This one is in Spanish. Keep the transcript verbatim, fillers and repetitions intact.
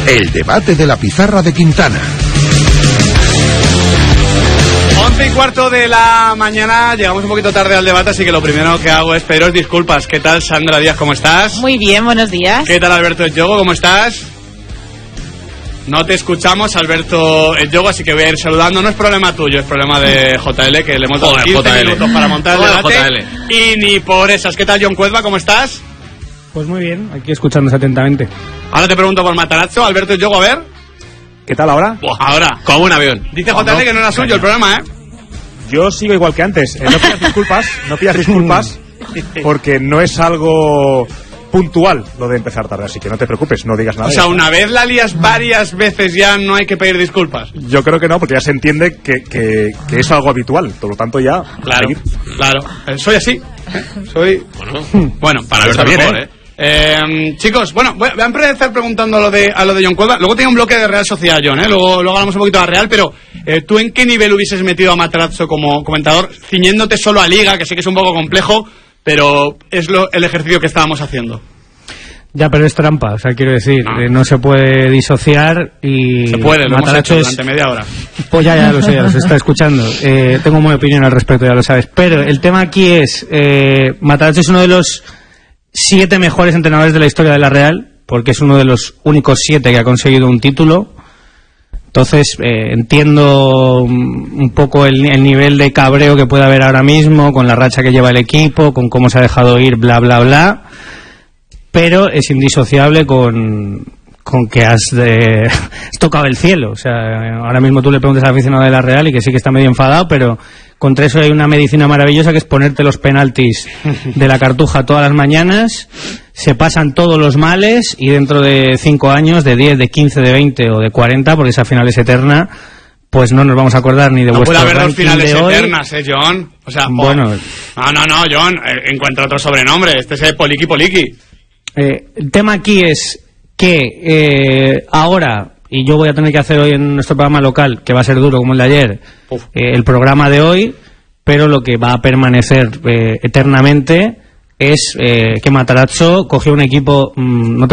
El debate de la pizarra de Quintana. once y cuarto de la mañana, llegamos un poquito tarde al debate, así que lo primero que hago es pediros disculpas. ¿Qué tal, Sandra Díaz? ¿Cómo estás? Muy bien, buenos días. ¿Qué tal, Alberto El Yogo? ¿Cómo estás? No te escuchamos, Alberto El Yogo, así que voy a ir saludando. No es problema tuyo, es problema de J L, que le hemos dado Joder, quince J L. minutos para montar el Joder, debate. J L. Y ni por esas. ¿Qué tal, John Cuezba? ¿Cómo estás? Pues muy bien, aquí escuchándose atentamente. Ahora te pregunto por Matarazzo. Alberto El Yogo, a ver. ¿Qué tal ahora? Buah, ahora. Como un avión. Dice J L que no era suyo el programa, ¿eh? Yo sigo igual que antes. Eh, no pidas disculpas, no pidas disculpas, porque no es algo puntual lo de empezar tarde, así que no te preocupes, no digas nada. O sea, una vez la lías varias veces ya no hay que pedir disculpas. Yo creo que no, porque ya se entiende que, que, que es algo habitual, por lo tanto ya... Claro, seguir. claro. Eh, soy así. ¿eh? Soy... Bueno, Bueno, para Pero ver está bien, mejor, ¿eh? ¿eh? Eh, chicos, bueno, voy a empezar preguntando a lo de, a lo de John Cueva. Luego tengo un bloque de Real Sociedad, John, ¿eh? Luego, luego hablamos un poquito de la Real, pero eh, ¿tú en qué nivel hubieses metido a Matarazzo como comentador, ciñéndote solo a Liga, que sé que es un poco complejo, pero es lo, el ejercicio que estábamos haciendo? Ya, pero es trampa, o sea, quiero decir, No. eh, no se puede disociar y... Se puede, lo hemos Matarazzo hecho es- durante media hora. Pues ya, ya lo sé, ya los está escuchando. Eh, tengo muy opinión al respecto, ya lo sabes. Pero el tema aquí es, eh, Matarazzo es uno de los siete mejores entrenadores de la historia de la Real, porque es uno de los únicos siete que ha conseguido un título. Entonces, eh, entiendo un un poco el, el nivel de cabreo que puede haber ahora mismo, con la racha que lleva el equipo, con cómo se ha dejado ir, bla, bla, bla. Pero es indisociable con, con que has, de, has tocado el cielo. O sea, ahora mismo tú le preguntas al aficionado de la Real y que sí que está medio enfadado, pero contra eso hay una medicina maravillosa que es ponerte los penaltis de la Cartuja todas las mañanas, se pasan todos los males y dentro de cinco años, de diez, de quince, de veinte o de cuarenta, porque esa final es eterna, pues no nos vamos a acordar ni de No vuestro puede haber dos ranking finales de hoy. eternas, ¿eh, John? O sea, Bueno. oh, no, no, no, John, eh, encuentra otro sobrenombre. Este es el Poliki Poliki. Eh, el tema aquí es que eh, ahora, y yo voy a tener que hacer hoy en nuestro programa local, que va a ser duro como el de ayer, Uf. eh, el programa de hoy, pero lo que va a permanecer eh, eternamente es eh, que Matarazzo cogió un equipo, mmm, no te